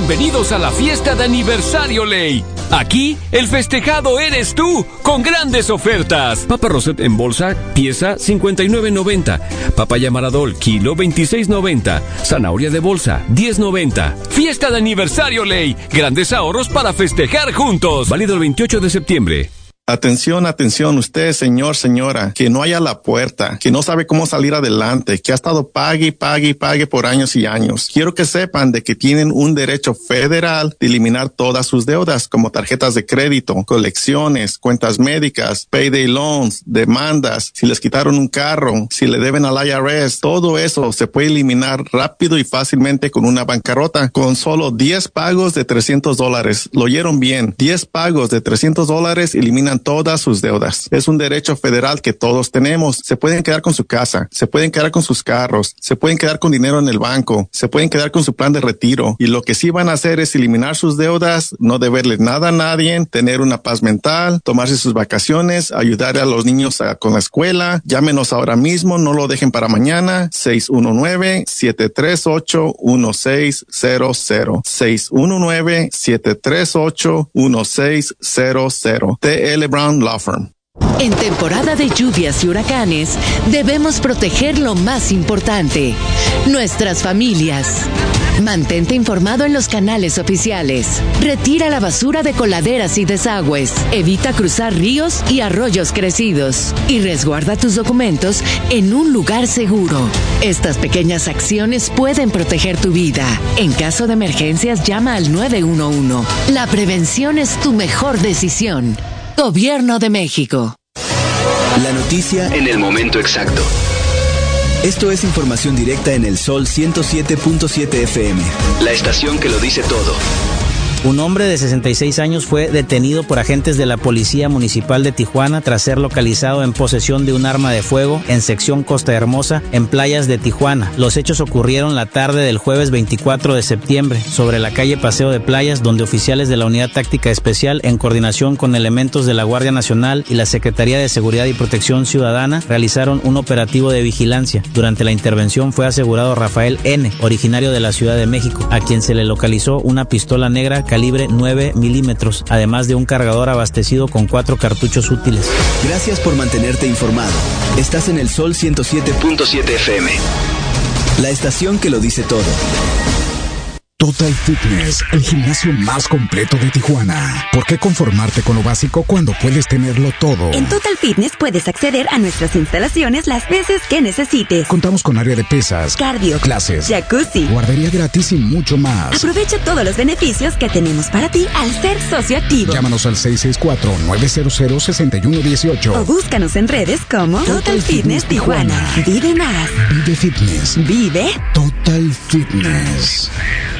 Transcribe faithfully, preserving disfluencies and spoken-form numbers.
Bienvenidos a la fiesta de aniversario Ley. Aquí, el festejado eres tú, con grandes ofertas. Papa Rosette en bolsa, pieza cincuenta y nueve noventa. Papaya Maradol, kilo veintiséis noventa. Zanahoria de bolsa, diez noventa. Fiesta de aniversario Ley. Grandes ahorros para festejar juntos. Válido el veintiocho de septiembre. Atención, atención, usted, señor, señora, que no haya la puerta, que no sabe cómo salir adelante, que ha estado pague, pague, pague por años y años. Quiero que sepan de que tienen un derecho federal de eliminar todas sus deudas, como tarjetas de crédito, colecciones, cuentas médicas, payday loans, demandas, si les quitaron un carro, si le deben al I R S, todo eso se puede eliminar rápido y fácilmente con una bancarrota, con solo diez pagos de trescientos dólares. Lo oyeron bien, diez pagos de trescientos dólares eliminan todas sus deudas. Es un derecho federal que todos tenemos. Se pueden quedar con su casa, se pueden quedar con sus carros, se pueden quedar con dinero en el banco, se pueden quedar con su plan de retiro. Y lo que sí van a hacer es eliminar sus deudas, no deberle nada a nadie, tener una paz mental, tomarse sus vacaciones, ayudar a los niños a, con la escuela. Llámenos ahora mismo, no lo dejen para mañana. seis uno nueve, siete tres ocho, uno seis cero cero. seis uno nueve, siete tres ocho, uno seis cero cero. T L Brown Law Firm. En temporada de lluvias y huracanes, debemos proteger lo más importante, nuestras familias. Mantente informado en los canales oficiales. Retira la basura de coladeras y desagües. Evita cruzar ríos y arroyos crecidos. Y resguarda tus documentos en un lugar seguro. Estas pequeñas acciones pueden proteger tu vida. En caso de emergencias, llama al nueve uno uno. La prevención es tu mejor decisión. Gobierno de México. La noticia en el momento exacto. Esto es información directa en el Sol ciento siete punto siete F M, la estación que lo dice todo. Un hombre de sesenta y seis años fue detenido por agentes de la Policía Municipal de Tijuana tras ser localizado en posesión de un arma de fuego en sección Costa Hermosa, en playas de Tijuana. Los hechos ocurrieron la tarde del jueves veinticuatro de septiembre, sobre la calle Paseo de Playas, donde oficiales de la Unidad Táctica Especial, en coordinación con elementos de la Guardia Nacional y la Secretaría de Seguridad y Protección Ciudadana, realizaron un operativo de vigilancia. Durante la intervención fue asegurado Rafael N., originario de la Ciudad de México, a quien se le localizó una pistola negra calibre nueve milímetros, además de un cargador abastecido con cuatro cartuchos útiles. Gracias por mantenerte informado. Estás en el Sol ciento siete punto siete F M, la estación que lo dice todo. Total Fitness, el gimnasio más completo de Tijuana. ¿Por qué conformarte con lo básico cuando puedes tenerlo todo? En Total Fitness puedes acceder a nuestras instalaciones las veces que necesites. Contamos con área de pesas, cardio, clases, jacuzzi, guardería gratis y mucho más. Aprovecha todos los beneficios que tenemos para ti al ser socio activo. Llámanos al seis seis cuatro, nueve cero cero, seis uno uno ocho o búscanos en redes como Total, Total Fitness, Fitness Tijuana. Tijuana. Vive más. Vive Fitness. Vive Total Fitness.